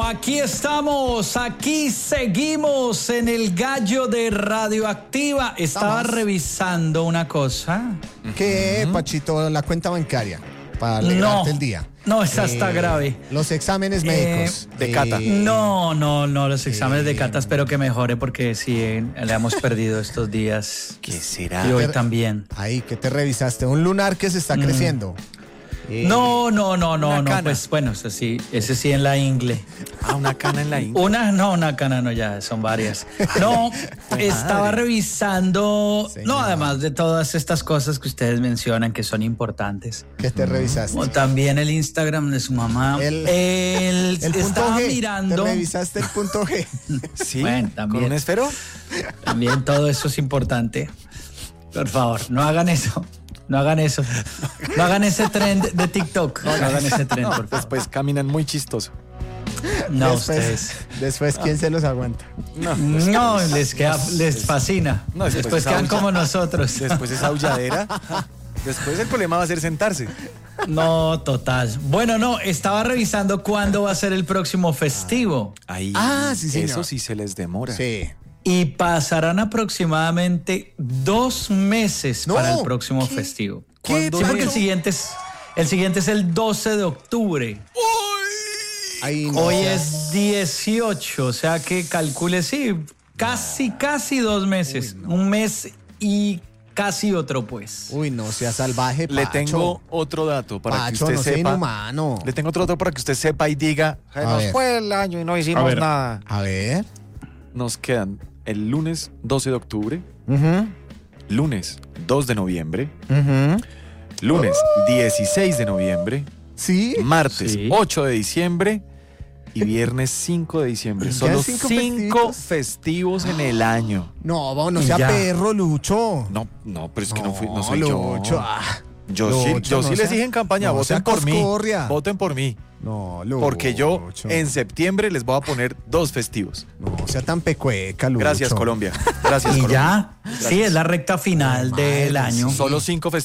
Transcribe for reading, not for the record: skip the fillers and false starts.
aquí estamos, aquí seguimos en el gallo de Radioactiva. Estaba revisando una cosa. ¿Qué, Pachito? La cuenta bancaria para alegrarte el día. No, esa está grave. Los exámenes médicos. De cata. No, los exámenes de cata espero que mejore porque sí, le hemos perdido estos días. ¿Qué será? Y hoy también. Ahí, ¿qué te revisaste? Un lunar que se está creciendo. No, cana. pues bueno, ese sí en la ingle. Una cana en la ingle. Una cana no, ya son varias. No, estaba revisando, además de todas estas cosas que ustedes mencionan que son importantes. ¿Qué te revisaste? Como también el Instagram de su mamá. El punto estaba G. mirando. ¿Te revisaste el punto G? Sí, Bueno, también. ¿con un esfero? También todo eso es importante. Por favor, no hagan eso. No hagan eso. No hagan ese trend de TikTok. No hagan ese trend, por favor. Después caminan muy chistoso. No, Después, ustedes. Después, ¿quién se los aguanta? No, les fascina. No, después quedan como nosotros. Después esa aulladera. Después el problema va a ser sentarse. No, total. Bueno, no, estaba revisando cuándo va a ser el próximo festivo. Ahí. Sí, señor. Eso sí se les demora. Sí. Y pasarán aproximadamente 2 meses No, para el próximo festivo. ¿Qué? Sí, porque el siguiente es el 12 de octubre. Ahí no. Hoy es 18, o sea que calcule, sí, casi 2 meses. Un mes y casi otro, pues. Uy, no sea salvaje, Pacho. Le tengo otro dato para Pacho, que usted no sea sepa. inhumano. Le tengo otro dato para que usted sepa y diga, A nos ver. fue el año y no hicimos nada. A ver. Nos quedan el lunes 12 de octubre, Ujú, lunes 2 de noviembre, ujú. lunes 16 de noviembre, Sí. martes Sí. 8 de diciembre y viernes 5 de diciembre. ¿Quedan Solo 5 cinco festivos en el año. No, no Y sea ya. perro, Lucho. No, pero es que no soy Lucho. yo. Yo sí Lucho, no les sea- dije en campaña, no sea voten por mí. coscorria. Voten por mí. No, Lucho. Porque yo en septiembre les voy a poner 2 festivos. No sea tan pecueca, Lucho. Gracias, Colombia. Gracias, Y Colombia. ya, sí, es la recta final del año. Solo 5 festivos.